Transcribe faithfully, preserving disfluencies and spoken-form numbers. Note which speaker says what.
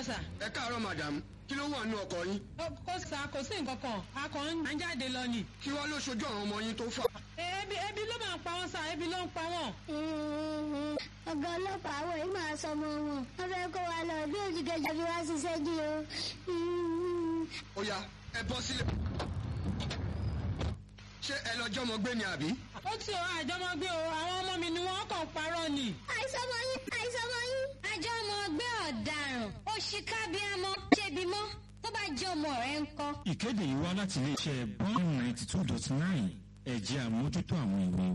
Speaker 1: káàárọ̀ sà.
Speaker 2: ẹ káàárọ̀ madam, kí ló wà nínú ọkọ̀ yín?
Speaker 1: kò sà kò sí nǹkan kan a kàn ń jáde lọ ni.
Speaker 2: kí wàá ló ṣojú àwọn ọmọ yín tó fà.
Speaker 1: ebi ebi ló máa ń pa wọn sà, ebi ló ń pa wọn.
Speaker 3: ọ̀gá ọlọ́pàá àwọn yìí máa sọ ọmọ wọn wọ́n fẹ́ kó wa lọ bí òjìgẹjọ fi wá ṣiṣẹ́ jí o.
Speaker 2: ó yá ẹ bọ́ sílẹ̀. ṣé ẹ lọ jọmọ gbé ni àbí?
Speaker 1: ó ti ọ àjọmọgbé o, àwọn ọmọ mi ni wọ́n kàn parọ́ ni.
Speaker 3: àìsọmọ yín àìsọmọ yín.
Speaker 4: àjọmọgbé ọ̀daràn òṣìkàbíàmọ ṣebi mọ́ tó bá jẹ́ ọmọ rẹ̀ ń kọ́.
Speaker 5: ìkéde yìí wá láti iléeṣẹ́ bond ninety two dot nine ẹ̀jẹ̀ àmójútó àwọn ìwé